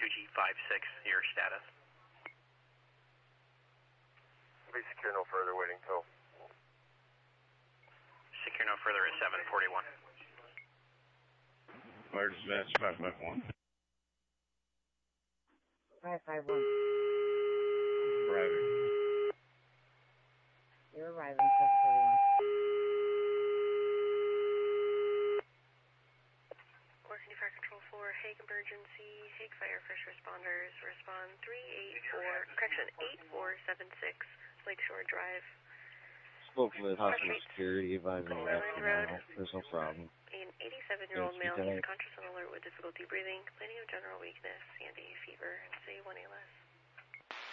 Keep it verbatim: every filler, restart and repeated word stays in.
two G five six, your status. Be secure no further, waiting tow. Secure no further at seven forty-one. Where's dispatch five five one? five five one. Driving. You're arriving, seven forty-one. Oregon Fire Control four, Hague Emergency, Hague Fire First Responders, respond three eight four, correction, eight four seven six, Lakeshore Drive. Spoke with hospital security, advising after now. There's no problem. An eighty-seven-year-old male is conscious and alert with difficulty breathing, complaining of general weakness, Sandy fever, and C one A L S.